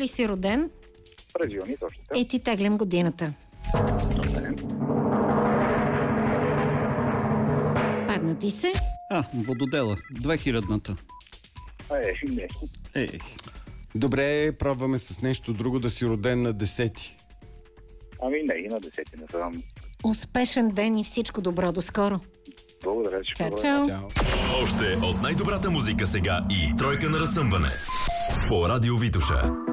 ли си роден? През юни, точно така. Ти теглям годината. Добре. Падна ти се? Вододела. 2000-та. Не. Добре, пробваме с нещо друго, да си роден на 10-ти. Не, и на 10 не съм. Успешен ден и всичко добро. До скоро. Благодаря. Чао. Още от най-добрата музика сега и тройка на разсъмване по Радио Витоша.